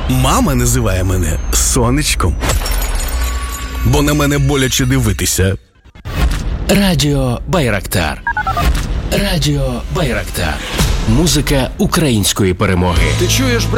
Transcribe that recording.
Мама називає мене сонечком, бо на мене боляче дивитися. Радіо Байрактар. Радіо Байрактар. Музика української перемоги. Ти чуєш,